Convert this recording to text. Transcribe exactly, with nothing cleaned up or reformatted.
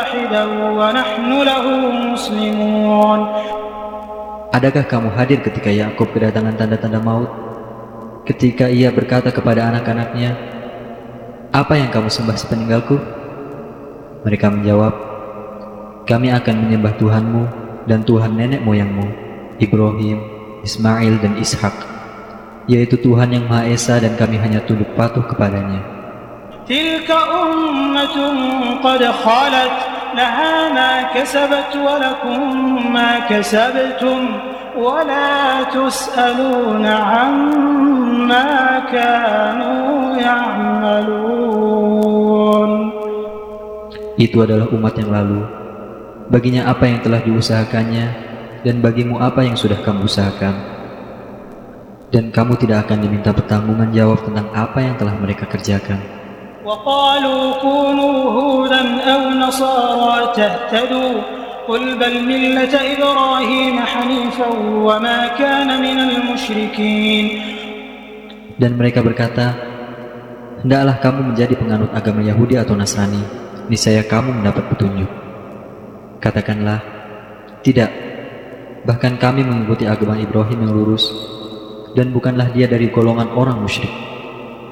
واحدا ونحن له مسلمون. Adakah kamu hadir ketika Yakub kedatangan tanda-tanda maut? Ketika ia berkata kepada anak-anaknya, "Apa yang kamu sembah sepeninggalku?" Mereka menjawab, "Kami akan menyembah Tuhanmu dan Tuhan nenek moyangmu, Ibrahim, Ismail dan Ishak, yaitu Tuhan yang Maha Esa dan kami hanya tunduk patuh kepadanya." Tilka ummatun qad khalat laha ma kasabat wa lakum ma kasabtum wa la tus'aluna amma kanu ya'malun. Itu adalah umat yang lalu. Baginya apa yang telah diusahakannya, dan bagimu apa yang sudah kamu usahakan. Dan kamu tidak akan diminta pertanggungan jawab tentang apa yang telah mereka kerjakan. وَقَالُوا كُونُوا هُودًا أَوْ نَصَارَىٰ تَهْتَدُوا قُلْ بَلْ مِلَّةَ إِبْرَاهِيمَ حَنِيفًا وَمَا كَانَ مِنَ الْمُشْرِكِينَ. Dan mereka berkata, "Hendaklah kamu menjadi penganut agama Yahudi atau Nasrani, niscaya kamu mendapat petunjuk." Katakanlah, "Tidak, bahkan kami mengikuti agama Ibrahim yang lurus, dan bukanlah dia dari golongan orang musyrik."